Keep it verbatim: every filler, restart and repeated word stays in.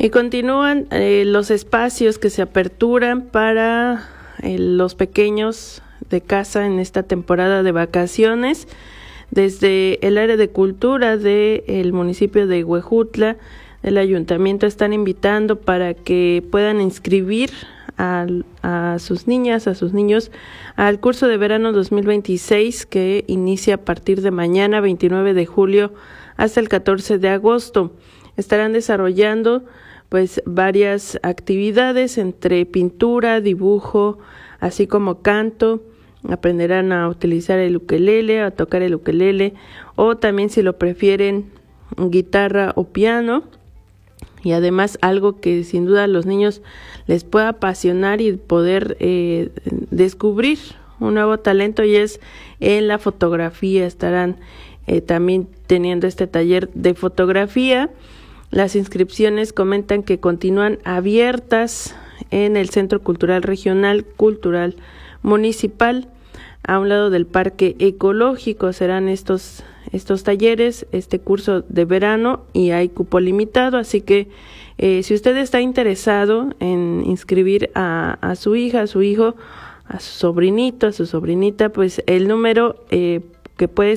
Y continúan eh, los espacios que se aperturan para eh, los pequeños de casa en esta temporada de vacaciones. Desde el área de cultura del municipio de Huejutla, el ayuntamiento, están invitando para que puedan inscribir a, a sus niñas, a sus niños, al curso de verano dos mil veintiséis, que inicia a partir de mañana, veintinueve de julio, hasta el catorce de agosto. Estarán desarrollando pues varias actividades entre pintura, dibujo, así como canto. Aprenderán a utilizar el ukelele, a tocar el ukelele, o también, si lo prefieren, guitarra o piano. Y además, algo que sin duda a los niños les pueda apasionar y poder eh, descubrir un nuevo talento, y es en la fotografía. Estarán eh, también teniendo este taller de fotografía. Las inscripciones comentan que continúan abiertas en el Centro Cultural Regional Cultural Municipal, a un lado del Parque Ecológico. Serán estos estos talleres, este curso de verano, y hay cupo limitado, así que eh, si usted está interesado en inscribir a, a su hija, a su hijo, a su sobrinito, a su sobrinita, pues el número eh, que puede